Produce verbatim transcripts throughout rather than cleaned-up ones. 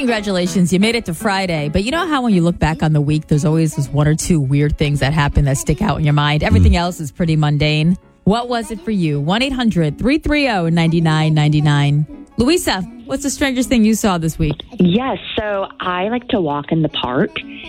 congratulations. You made it to Friday. But you know how when you look back on the week, there's always this one or two weird things that happen that stick out in your mind. Everything mm. else is pretty mundane. What was it for you? one eight hundred three three zero nine nine nine nine. Louisa, what's the strangest thing you saw this week? Yes, so I like to walk in the park.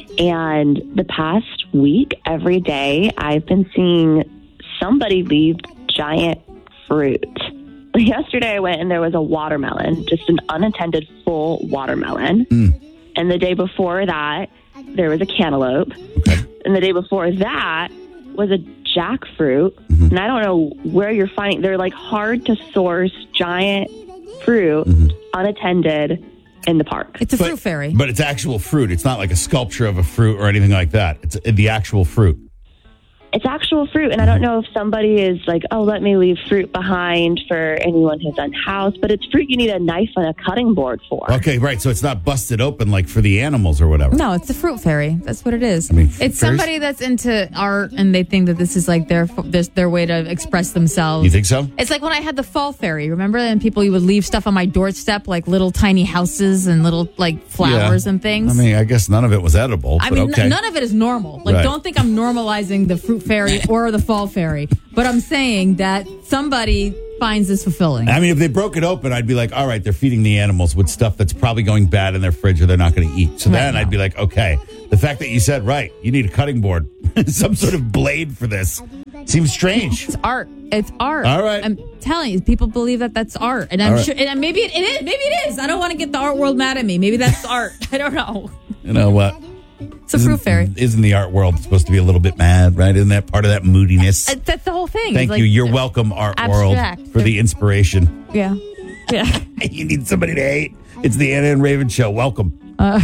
And the past week, every day, I've been seeing somebody leave giant fruit. Yesterday I went and there was a watermelon, just an unattended full watermelon. Mm. And the day before that, there was a cantaloupe. Okay. And the day before that was a jackfruit. Mm-hmm. And I don't know where you're finding, they're like hard to source giant fruit, mm-hmm. unattended in the park. It's a but, fruit fairy. But it's actual fruit. It's not like a sculpture of a fruit or anything like that. It's the actual fruit. It's actual fruit, and I don't know if somebody is like, oh, let me leave fruit behind for anyone who's unhoused, but it's fruit you need a knife and a cutting board for. Okay, right, so it's not busted open like for the animals or whatever. No, it's a fruit fairy. That's what it is. I mean, it's fairies? somebody that's into art, and they think that this is like their, their their way to express themselves. You think so? It's like when I had the fall fairy, remember? And people, you would leave stuff on my doorstep, like little tiny houses and little like flowers yeah. and things. I mean, I guess none of it was edible, I but mean, okay. n- none of it is normal. Like, Right. don't think I'm normalizing the fruit fairy or the fall fairy, but I'm saying that somebody finds this fulfilling. I mean, if they broke it open, I'd be like, all right, they're feeding the animals with stuff that's probably going bad in their fridge or they're not going to eat. So Right then now. I'd be like, okay, the fact that you said, right, you need a cutting board, some sort of blade for this, seems strange. It's art. It's art. All right. I'm telling you, people believe that that's art. And I'm All right. sure, and maybe it, it is. Maybe it is. I don't want to get the art world mad at me. Maybe that's art. I don't know. You know what? It's a fruit fairy. Isn't the art world supposed to be a little bit mad, right? Isn't that part of that moodiness? Uh, That's the whole thing. Thank It's you. like You're welcome, art abstract. world, for the inspiration. Yeah. Yeah. You need somebody to hate. It's the Anna and Raven Show. Welcome. Uh,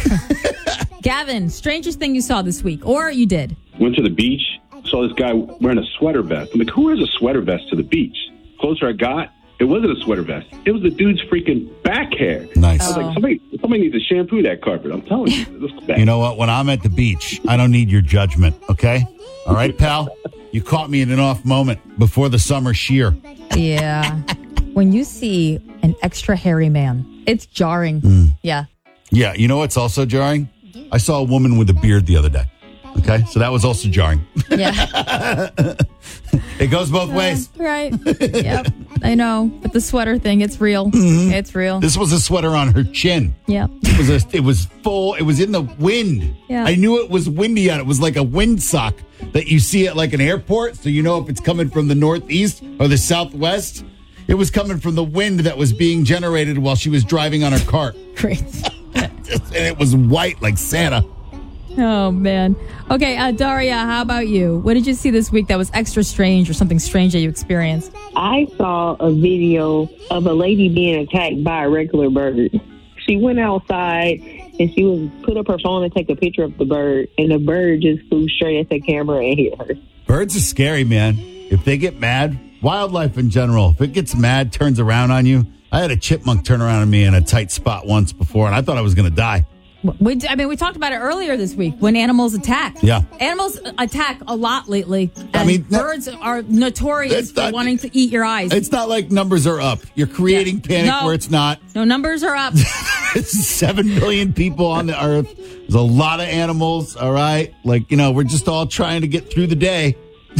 Gavin, strangest thing you saw this week, or you did? Went to the beach, saw this guy wearing a sweater vest. I'm like, who wears a sweater vest to the beach? Closer I got, it wasn't a sweater vest. It was the dude's freaking back hair. Nice. I was like, somebody, somebody needs to shampoo that carpet. I'm telling you. This back. You know what? When I'm at the beach, I don't need your judgment, okay? All right, pal? You caught me in an off moment before the summer shear. Yeah. When you see an extra hairy man, it's jarring. Mm. Yeah. Yeah, you know what's also jarring? I saw a woman with a beard the other day. Okay, so that was also jarring. Yeah. It goes both ways. Uh, right. Yep. I know. But the sweater thing, it's real. Mm-hmm. It's real. This was a sweater on her chin. Yeah. It was a, it was full. It was in the wind. Yeah. I knew it was windy out. It was like a windsock that you see at like an airport, so you know if it's coming from the northeast or the southwest. It was coming from the wind that was being generated while she was driving on her cart. Great. And it was white like Santa. Oh, man. Okay, uh, Daria, how about you? What did you see this week that was extra strange or something strange that you experienced? I saw a video of a lady being attacked by a regular bird. She went outside and she was put up her phone to take a picture of the bird, and the bird just flew straight at the camera and hit her. Birds are scary, man. If they get mad, wildlife in general, if it gets mad, turns around on you. I had a chipmunk turn around on me in a tight spot once before, and I thought I was going to die. We, I mean, we talked about it earlier this week when animals attack. Yeah. Animals attack a lot lately. And I mean, birds are notorious for not, wanting to eat your eyes. It's not like numbers are up. You're creating Yeah. panic No. where it's not. No, numbers are up. Seven billion people on the earth. There's a lot of animals, all right? Like, you know, we're just all trying to get through the day.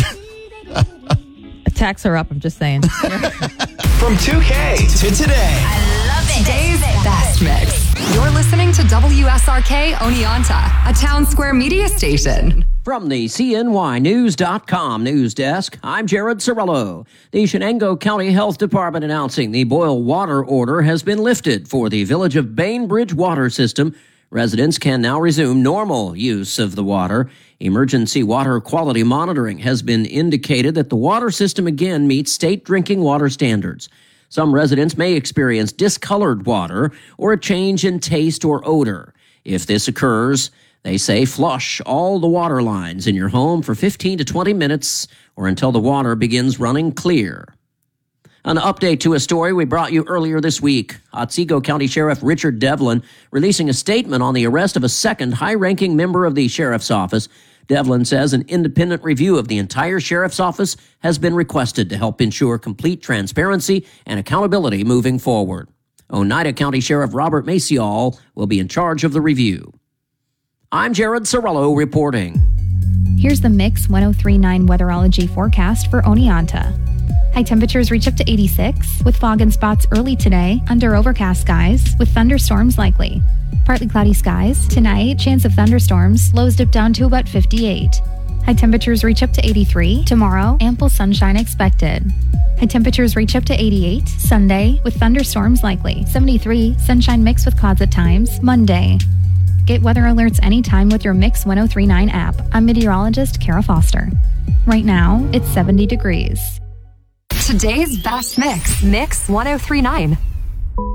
Attacks are up, I'm just saying. From two K to today. I love it. Today's best mix. You're listening to W S R K Oneonta, a Town Square media station. From the C N Y News dot com news desk, I'm Jared Cirillo. The Shenango County Health Department announcing the boil water order has been lifted for the Village of Bainbridge water system. Residents can now resume normal use of the water. Emergency water quality monitoring has been indicated that the water system again meets state drinking water standards. Some residents may experience discolored water or a change in taste or odor. If this occurs, they say flush all the water lines in your home for fifteen to twenty minutes or until the water begins running clear. An update to a story we brought you earlier this week. Otsego County Sheriff Richard Devlin releasing a statement on the arrest of a second high-ranking member of the sheriff's office. Devlin says an independent review of the entire sheriff's office has been requested to help ensure complete transparency and accountability moving forward. Oneida County Sheriff Robert Maciel will be in charge of the review. I'm Jared Sorello reporting. Here's the Mix ten thirty-nine weatherology forecast for Oneonta. High temperatures reach up to eighty-six, with fog and spots early today, under overcast skies, with thunderstorms likely. Partly cloudy skies. Tonight, chance of thunderstorms, lows dip down to about fifty-eight. High temperatures reach up to eighty-three. Tomorrow, ample sunshine expected. High temperatures reach up to eighty-eight. Sunday, with thunderstorms likely. seventy-three. Sunshine mixed with clouds at times. Monday. Get weather alerts anytime with your Mix ten thirty-nine app. I'm meteorologist Kara Foster. Right now, it's seventy degrees. Today's best mix, Mix ten thirty-nine.